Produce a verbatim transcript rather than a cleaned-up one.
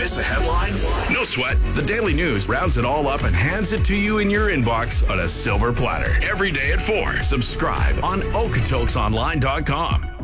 Miss a headline? No sweat. The Daily News rounds it all up and hands it to you in your inbox on a silver platter. Every day at four. Subscribe on Okotoksonline dot com.